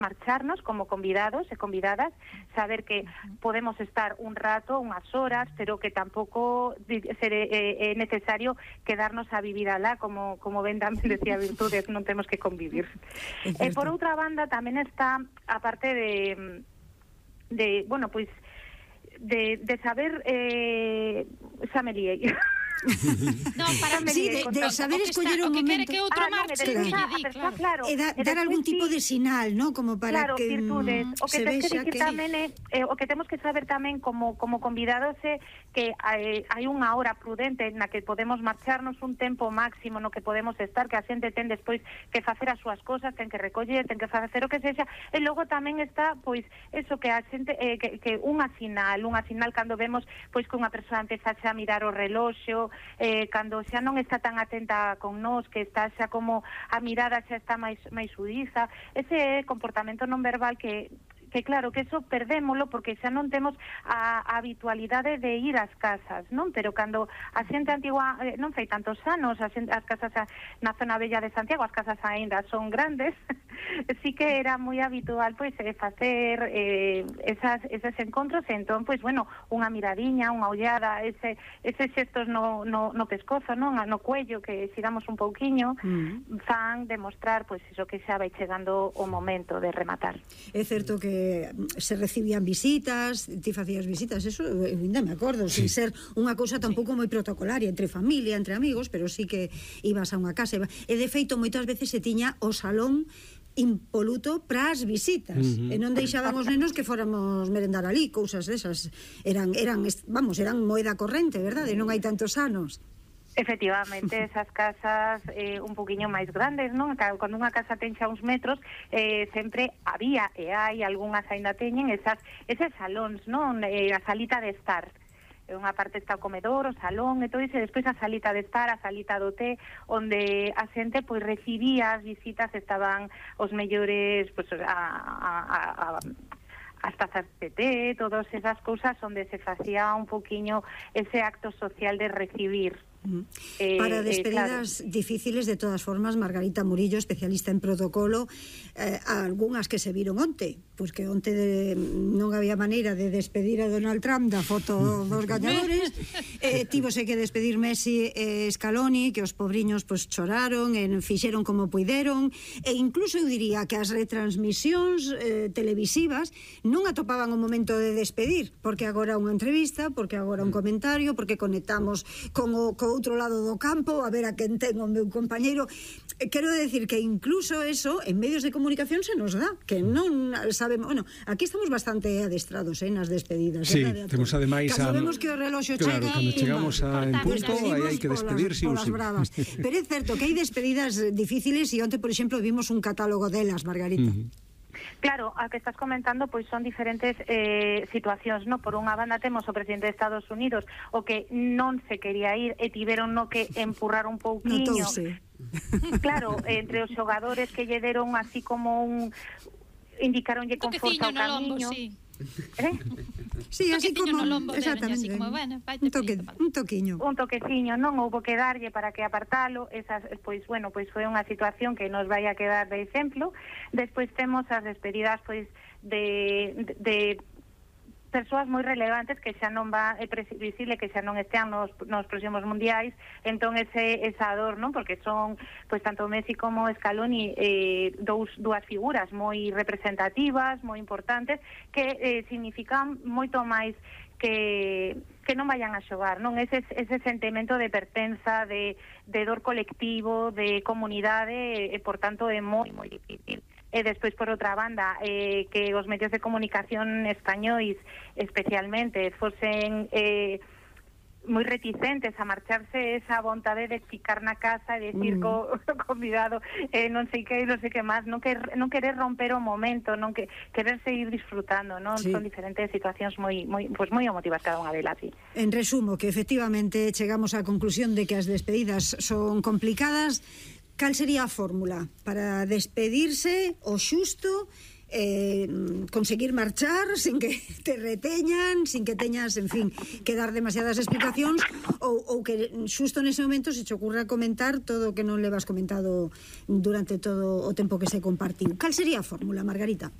marcharnos como convidados e convidadas, saber que podemos estar un rato, unhas horas, pero que tampouco é necesario quedarnos a vivir alá, como ben tamén decía Virtudes, non temos que convivir. Por outra banda, tamén está a parte de bueno, pois de saber xa me liei. No, para de saber escoller un momento que outro marche, claro, dar algún tipo de sinal, ¿no? Como para que virtudes, o que tens que dicir tamén o que temos que saber tamén como convidados é que hai unha hora prudente na que podemos marcharnos, un tempo máximo no que podemos estar, que a xente ten despois que facer as súas cosas, ten que recoller, ten que facer o que sexa, e logo tamén está pois eso que a xente que unha sinal cando vemos pois que unha persoa empeza xa a mirar o reloxo, cando xa non está tan atenta con nós, que está xa como a mirada xa está máis sudiza, ese comportamento non verbal que claro, que eso perdémolo porque xa non temos a habitualidade de ir ás casas, non? Pero cando a xente antigua non fai tantos anos, as casas na zona bella de Santiago, as casas aínda son grandes, sí que era moi habitual pois facer esos encontros, e entón, pois, bueno, unha miradiña, unha ollada, eses xestos no pescozo, non? No cuello, que xiramos un pouquiño, fan demostrar, pois, iso que xa vai chegando o momento de rematar. É certo que se recibían visitas, ti facías visitas, eso ainda me acordo, sin ser unha cousa tampouco moi protocolaria entre familia, entre amigos, pero sí que ibas a unha casa, e de feito moitas veces se tiña o salón impoluto para as visitas, e non deixaban os nenos que fóramos merendar ali, cousas desas, eran moeda corrente, verdade? Non hai tantos anos. Efectivamente, esas casas un poquinho máis grandes, non? Cando unha casa ten xa uns metros, sempre había e hai algunhas aínda teñen eses salóns, non? A salita de estar. Unha parte está o comedor, o salón e todo iso, e despois a salita de estar, a salita do té, onde a xente pois recibía as visitas, estaban os mellores pois as tazas de té, todas esas cousas onde se facía un poquinho ese acto social de recibir. Para despedidas difíciles, de todas formas, Margarita Murillo, especialista en protocolo, algunhas que se viron onte, pois que onte non había maneira de despedir a Donald Trump da foto dos gañadores, tívose que despedir Messi e Scaloni, que os pobriños pois choraron, fixeron como puideron, e incluso eu diría que as retransmisións televisivas non atopaban o momento de despedir, porque agora unha entrevista, porque agora un comentario, porque conectamos con o outro lado do campo, a ver a quen ten o meu compañeiro. Quero decir que incluso eso en medios de comunicación se nos dá, que non sabemos, bueno, aquí estamos bastante adestrados nas despedidas. Sí, temos ademais cando vemos que o reloxo chega, cando chegamos en punto, aí hai que despedir, sí ou sí. Pero é certo que hai despedidas difíciles, e onte, por exemplo, vimos un catálogo delas, Margarita. Claro, a que estás comentando pois son diferentes situacións, no? Por unha banda temos o presidente de Estados Unidos, o que non se quería ir e tiveron que empurrar un pouquiño. Claro, entre os xogadores que lle deron así como indicaronlle con forza o camiño. Sí, así como, exactamente, un toqueciño, non houbo que darlle para que apartalo. Pois foi unha situación que nos vai a quedar de exemplo. Despois temos as despedidas pois de persoas moi relevantes que xa non é previsible que xa non estean nos próximos mundiais, entón esa dor, non? Porque son, pois, tanto Messi como Scaloni dúas figuras moi representativas, moi importantes, que significan moito máis que non vayan a xogar, non? Ese sentimento de pertenza, de dor colectivo, de comunidade, e por tanto é moi difícil. E despois, por outra banda, que os medios de comunicación españois especialmente fosen moi reticentes a marcharse, esa vontade de ficar na casa e decir convidado non sei que máis, non querer romper o momento, non querer seguir disfrutando, non? Sí. Son diferentes situacións moi emotivas cada unha delas, sí. En resumo, que efectivamente chegamos á conclusión de que as despedidas son complicadas. Cal sería a fórmula para despedirse o xusto conseguir marchar sin que te reteñan, sin que teñas, en fin, que dar demasiadas explicacións, ou que xusto nese momento se te ocurra comentar todo o que non levas comentado durante todo o tempo que se compartiu. Cal sería a fórmula, Margarita?